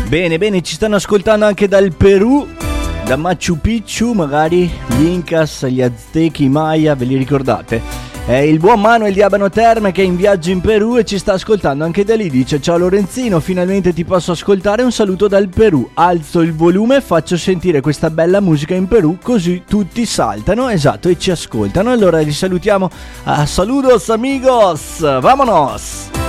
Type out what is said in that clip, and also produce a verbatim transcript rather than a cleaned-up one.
Bene, bene, ci stanno ascoltando anche dal Perù, da Machu Picchu, magari gli Incas, gli Aztechi, i Maya, ve li ricordate? È il buon Manuel di Abano Terme che è in viaggio in Perù e ci sta ascoltando anche da lì. Dice: ciao Lorenzino, finalmente ti posso ascoltare, un saluto dal Perù. Alzo il volume e faccio sentire questa bella musica in Perù, così tutti saltano, esatto, e ci ascoltano. Allora li salutiamo. Ah, saludos amigos, vamonos!